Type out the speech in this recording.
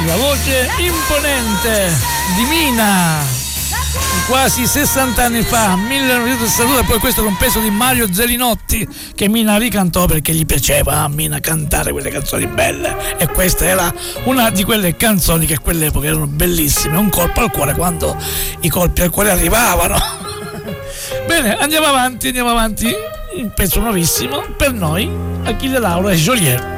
la voce imponente di Mina, quasi 60 anni fa, 1962, poi questo con peso di Mario Zelinotti, che Mina ricantò perché gli piaceva a Mina cantare quelle canzoni belle, e questa era una di quelle canzoni che a quell'epoca erano bellissime, un colpo al cuore quando i colpi al cuore arrivavano. Bene, andiamo avanti, un pezzo nuovissimo per noi, Achille Lauro e Joliet.